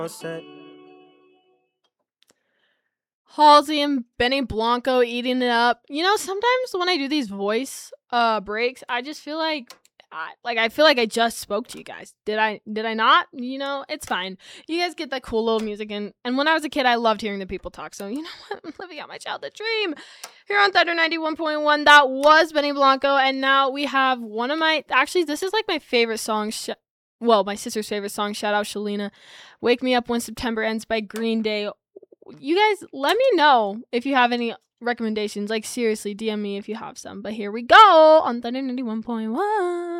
Set. Halsey and Benny Blanco eating it up. You know, sometimes when I do these voice breaks, I just feel like I feel like I just spoke to you guys. Did I not? You know, it's fine. You guys get that cool little music, and when I was a kid, I loved hearing the people talk. So you know what? I'm living out my childhood dream. Here on Thunder 91.1, that was Benny Blanco, and now we have one of my, actually this is like my favorite song. Well, my sister's favorite song. Shout out Shalina. Wake Me Up When September Ends by Green Day. You guys, let me know if you have any recommendations. Like, seriously, DM me if you have some. But here we go on Thunder 91.1.